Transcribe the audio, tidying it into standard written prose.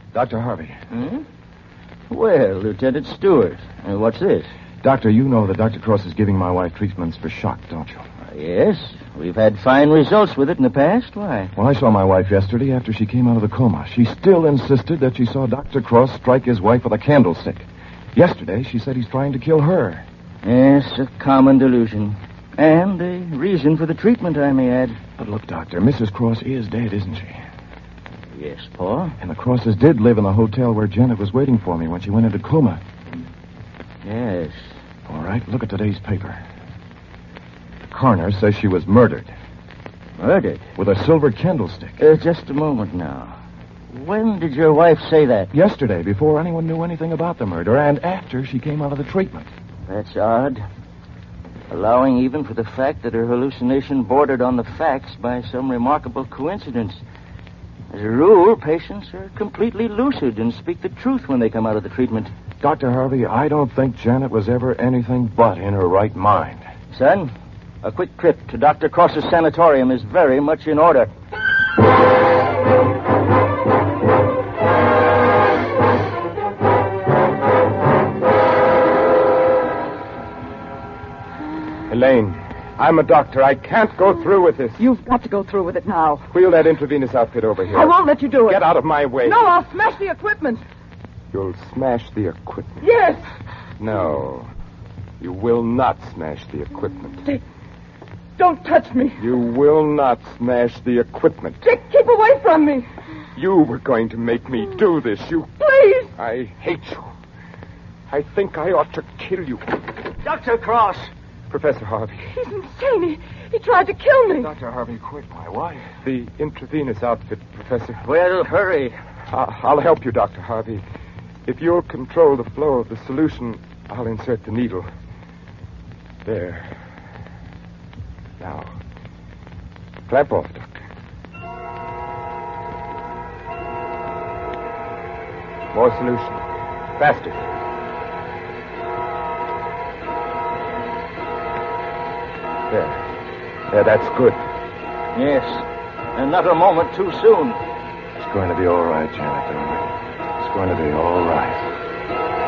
Dr. Harvey. Hmm? Well, Lieutenant Stewart, what's this? Doctor, you know that Dr. Cross is giving my wife treatments for shock, don't you? Yes, we've had fine results with it in the past. Why? Well, I saw my wife yesterday after she came out of the coma. She still insisted that she saw Dr. Cross strike his wife with a candlestick. Yesterday, she said he's trying to kill her. Yes, a common delusion. And a reason for the treatment, I may add. But look, Doctor, Mrs. Cross is dead, isn't she? Yes, Paul. And the Crosses did live in the hotel where Janet was waiting for me when she went into coma. Yes. All right, look at today's paper. The coroner says she was murdered. Murdered? With a silver candlestick. Just a moment now. When did your wife say that? Yesterday, before anyone knew anything about the murder, and after she came out of the treatment. That's odd. Allowing even for the fact that her hallucination bordered on the facts by some remarkable coincidence. As a rule, patients are completely lucid and speak the truth when they come out of the treatment. Dr. Harvey, I don't think Janet was ever anything but in her right mind. Son, a quick trip to Dr. Cross's sanatorium is very much in order. Elaine, I'm a doctor. I can't go through with this. You've got to go through with it now. Wheel that intravenous outfit over here. I won't let you do it. Get out of my way. No, I'll smash the equipment. You'll smash the equipment. Yes. No, you will not smash the equipment. Dick, don't touch me. You will not smash the equipment. Dick, keep away from me. You were going to make me do this. Please. I hate you. I think I ought to kill you. Dr. Cross. Professor Harvey. He's insane. He tried to kill me. Dr. Harvey, quick, my wife. The intravenous outfit, Professor. Well, hurry. I'll help you, Dr. Harvey. If you'll control the flow of the solution, I'll insert the needle. There. Now, clamp off, Doctor. More solution. Faster. There, that's good. Yes. Another moment too soon. It's going to be all right, Janet, darling. It's going to be all right.